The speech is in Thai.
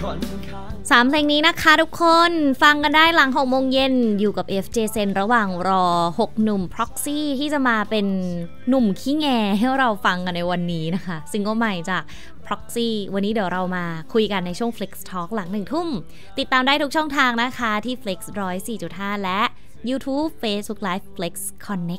3 เพลงนี้นะคะทุกคนฟังกันได้หลัง6 โมงเย็นอยู่กับ FJ เซนระหว่างรอ6หนุ่ม Proxy ที่จะมาเป็นหนุ่มขี้แงให้เราฟังกันในวันนี้นะคะซิงเกิลใหม่จาก Proxy วันนี้เดี๋ยวเรามาคุยกันในช่วง Flex Talk หลัง1 ทุ่มติดตามได้ทุกช่องทางนะคะที่ Flex 104.5 และ YouTube Facebook Live Flex Connect